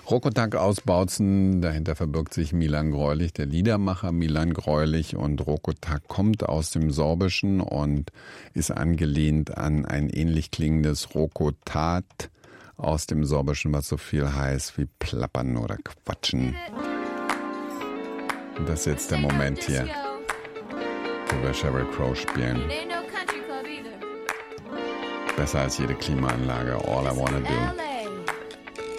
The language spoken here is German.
Rokotak aus Bautzen, dahinter verbirgt sich Milan Greulich, der Liedermacher Milan Greulich, und Rokotak kommt aus dem Sorbischen und ist angelehnt an ein ähnlich klingendes Rokotat aus dem Sorbischen, was so viel heißt wie plappern oder quatschen. Und das ist jetzt der Moment hier, wo wir Sheryl Crow spielen. Besser als jede Klimaanlage. All I Wanna Do.